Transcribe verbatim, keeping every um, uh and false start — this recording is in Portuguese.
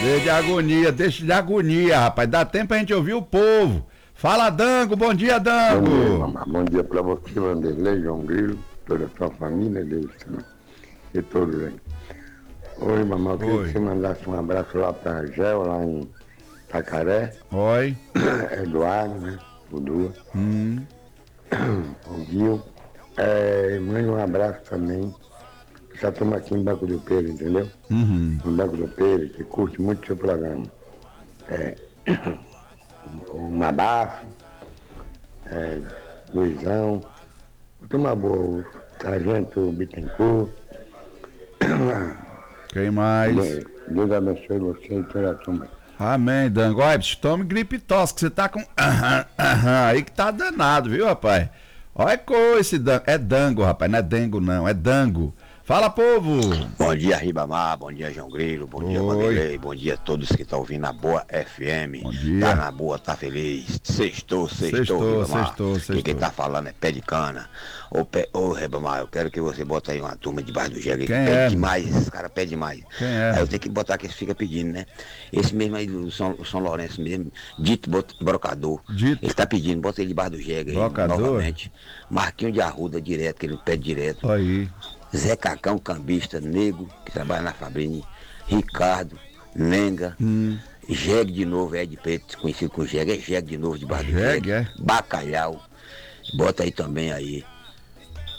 Desde a agonia, deixa de agonia, rapaz. Dá tempo pra gente ouvir o povo. Fala, Dango. Bom dia, Dango. Bom dia, mamãe. Bom dia pra você, Vanderlei, João Grilo, toda a sua família, Deus, e todos aí. Oi, mamãe. Eu queria Oi. que você mandasse um abraço lá pra Gel, lá em Tacaré. Oi. Eduardo, né? O Dua. Hum. O Gil. É, mande um abraço também. Já estamos aqui em Banco do Pedro, entendeu? Uhum. No Banco do Pedro, que curte muito o seu programa. É, o Mabafo, é, Luizão, turma boa, o Sargento Bittencourt. Quem mais? Deus, Deus abençoe você e toda a turma. Amém, Dango. Olha, bicho, tome gripe e tosse, que você tá com. Aham, aham, aí que tá danado, viu, rapaz? Olha coisa esse dango. É dango, rapaz, não é dengo, não, é dango. Fala, povo! Bom dia, Ribamar, bom dia, João Grilo, bom dia, Oi. Vanderlei, bom dia a todos que estão ouvindo na Boa F M. Bom dia. Tá na boa, tá feliz. Sextou, sextou, Sextou, Ribamar. sextou, Que sextou. quem tá falando é pé de cana. Ô, pé, ô Ribamar, eu quero que você bota aí uma turma debaixo do jegue. Quem Pede é? demais, esse cara pede demais. Quem é? Aí eu tenho que botar que eles ficam pedindo, né? Esse mesmo aí do São, São Lourenço mesmo, dito bot- brocador. Dito. Ele tá pedindo, bota ele debaixo do jegue aí, Brocador? novamente. Marquinho de Arruda direto, que ele pede direto. Aí. Zé Cacão, cambista, nego, que trabalha na Fabrini, Ricardo, Lenga, Hum. Jegue de novo, Ed Preto, conhecido como Jegue, é Jegue de novo, debaixo do Jegue, Jegue, é? Bacalhau, bota aí também aí,